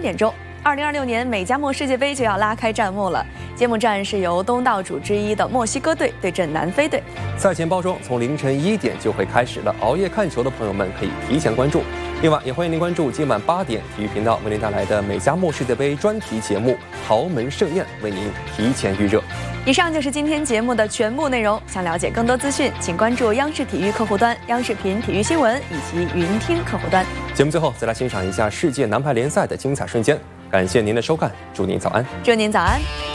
点钟。2026年美加墨世界杯就要拉开战幕了，揭幕战是由东道主之一的墨西哥队对阵南非队。 赛前包装从凌晨1点就会开始了，熬夜看球的朋友们可以提前关注。另外，也欢迎您关注今晚8点体育频道为您带来的美加墨世界杯专题节目《豪门盛宴》，为您提前预热。 以上就是今天节目的全部内容。想了解更多资讯，请关注央视体育客户端、央视频体育新闻以及云听客户端。 节目最后再来欣赏一下世界男排联赛的精彩瞬间。感谢您的收看，祝您早安。 祝您早安。